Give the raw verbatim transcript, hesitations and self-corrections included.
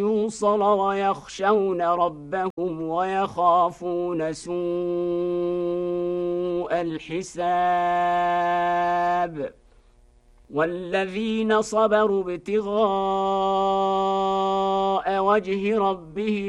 يوصل ويخشون ربهم ويخافون سوء الحساب والذين صبروا ابتغاء وجه ربهم